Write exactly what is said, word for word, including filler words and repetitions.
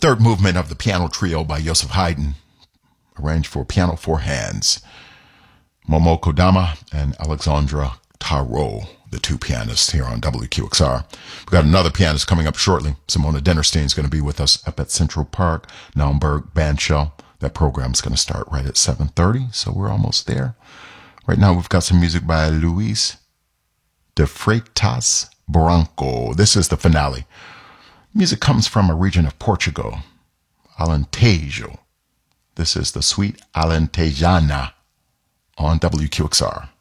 third movement of the piano trio by Joseph Haydn, arranged for piano four hands. Momo Kodama and Alexandra Tarot, the two pianists here on W Q X R. We've got another pianist coming up shortly. Simona Dinnerstein is going to be with us up at Central Park, Naumburg Band Show. That program's going to start right at seven thirty, so we're almost there. Right now we've got some music by Luis de Freitas Branco. This is the finale. Music comes from a region of Portugal, Alentejo. This is the Suite Alentejana on W Q X R.